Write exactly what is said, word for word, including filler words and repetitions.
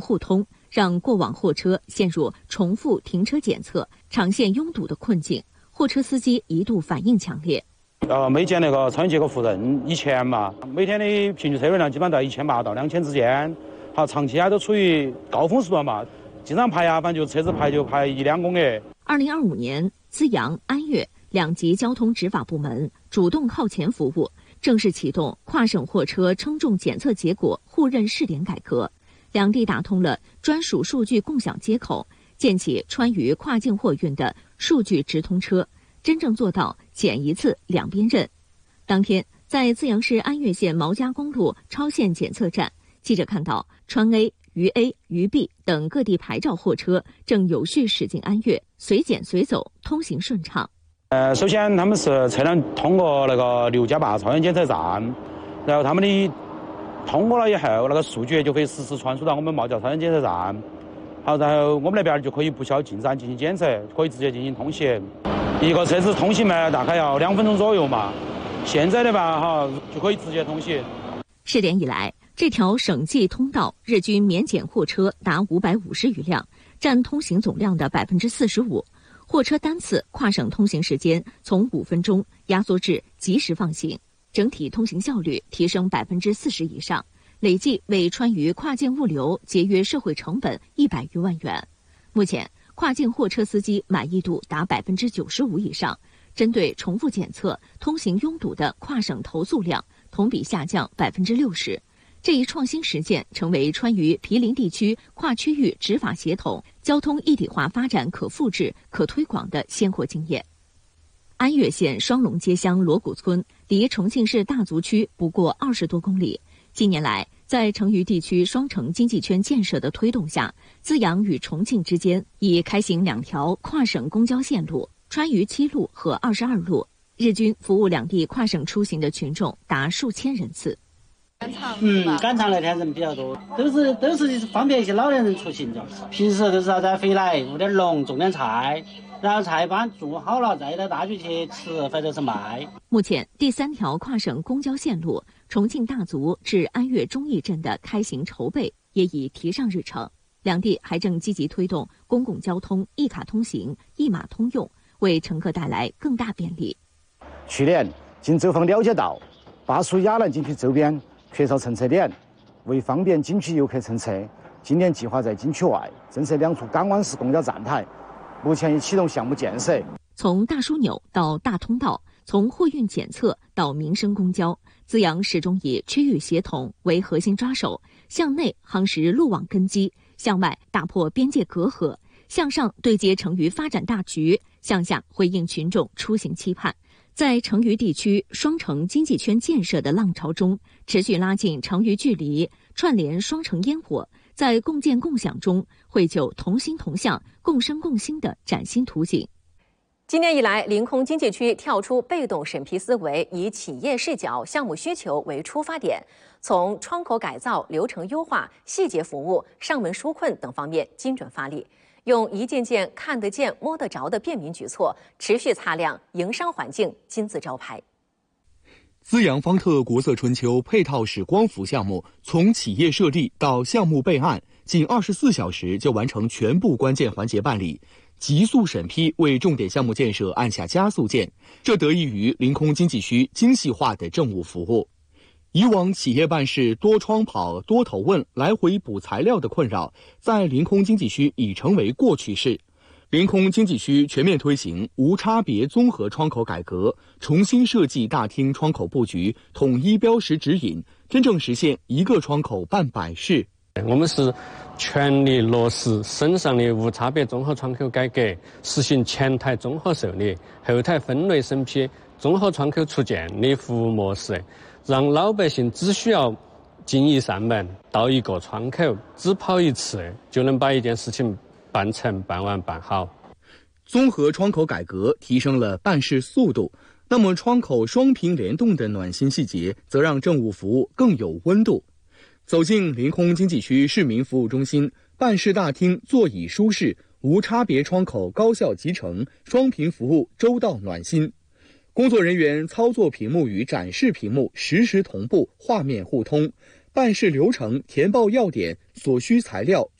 互通，让过往货车陷入重复停车检测、长线拥堵的困境。货车司机一度反应强烈。 呃，没见那个苍蝇结构负任以前嘛，每天的平均车流量基本上在一千八到两千之间。好，长期啊都处于高峰时段嘛，经常排啊，反正就车子排就排一两公里。 二零二五年，资阳、安岳两级交通执法部门主动靠前服务，正式启动跨省货车称重检测结果互认试点改革，两地打通了专属数据共享接口，建起川渝跨境货运的数据直通车，真正做到检一次两边认。当天，在资阳市安岳县毛家公路超限检测站，记者看到川 A、渝 A、渝 B 等各地牌照货车正有序驶进安岳，随检随走，通行顺畅。 呃，首先他们是车辆通过那个六加八超限检测站，然后他们的通过了以后，那个数据就会实时传输到我们毛家超限检测站。好，然后我们那边就可以不需要进站进行检测，可以直接进行通行。一个车子通行嘛，大概要两分钟左右嘛。现在的吧，哈就可以直接通行。 试点以来，这条省际通道日均免检货车达五百五十余辆，占通行总量的百分之四十五。货车单次跨省通行时间从五分钟压缩至及时放行，整体通行效率提升百分之四十以上，累计为川渝跨境物流节约社会成本一百余万元。目前，跨境货车司机满意度达百分之九十五以上，针对重复检测、通行拥堵的跨省投诉量同比下降百分之六十。这一创新实践成为川渝毗邻地区跨区域执法协同、交通一体化发展可复制、可推广的鲜活经验。安岳县双龙街乡锣鼓村离重庆市大足区不过二十多公里。近年来，在成渝地区双城经济圈建设的推动下，资阳与重庆之间已开行两条跨省公交线路，川渝七路和二十二路，日均服务两地跨省出行的群众达数千人次。 嗯，赶场那天人比较多，都是都是方便一些老年人出行的。平时都是要再回来务点龙种点菜，然后菜帮做好了再到大局去吃或者是卖。 目前第三条跨省公交线路重庆大足至安岳中义镇的开行筹备也已提上日程，两地还正积极推动公共交通一卡通行、一码通用，为乘客带来更大便利。 去年经走访了解到，巴蜀雅南景区周边缺少乘车点，为方便景区游客乘车，今年计划在景区外增设两处港湾式公交站台，目前已启动项目建设。 从大枢纽到大通道，从货运检测到民生公交，资阳始终以区域协同为核心抓手，向内夯实路网根基，向外打破边界隔阂，向上对接成渝发展大局，向下回应群众出行期盼。在成渝地区双城经济圈建设的浪潮中，持续拉近成渝距离，串联双城烟火，在共建共享中绘就同心同向、共生共兴的崭新图景。 今年以来，临空经济区跳出被动审批思维，以企业视角、项目需求为出发点，从窗口改造、流程优化、细节服务、上门纾困等方面精准发力，用一件件看得见、摸得着的便民举措，持续擦亮营商环境金字招牌。 资阳方特国色春秋配套式光伏项目，从企业设立到项目备案，仅二十四小时就完成全部关键环节办理，急速审批为重点项目建设按下加速键，这得益于临空经济区精细化的政务服务。以往企业办事多窗跑、多头问、来回补材料的困扰，在临空经济区已成为过去式。临空经济区全面推行无差别综合窗口改革，重新设计大厅窗口布局，统一标识指引，真正实现一个窗口办百事。 我们是全力落实省上的无差别综合窗口改革，实行前台综合受理、后台分类审批、综合窗口出件的服务模式，让老百姓只需要进一扇门到一个窗口，只跑一次就能把一件事情办成、办完、办好。 综合窗口改革提升了办事速度，那么窗口双屏联动的暖心细节，则让政务服务更有温度。走进临空经济区市民服务中心，办事大厅座椅舒适，无差别窗口高效集成，双屏服务周到暖心。工作人员操作屏幕与展示屏幕实时同步，画面互通，办事流程填报要点，所需材料